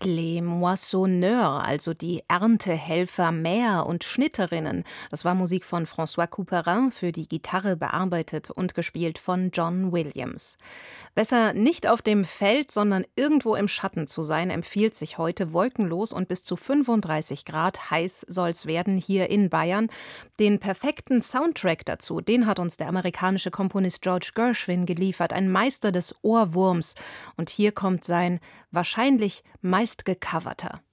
Les Moissonneurs, also die Erntehelfer, Mäher und Schnitterinnen. Das war Musik von François Couperin, für die Gitarre bearbeitet und gespielt von John Williams. Besser nicht auf dem Feld, sondern irgendwo im Schatten zu sein, empfiehlt sich heute. Wolkenlos und bis zu 35 Grad heiß soll's werden hier in Bayern. Den perfekten Soundtrack dazu, den hat uns der amerikanische Komponist George Gershwin geliefert, ein Meister des Ohrwurms. Und hier kommt sein wahrscheinlich meistgecoverter.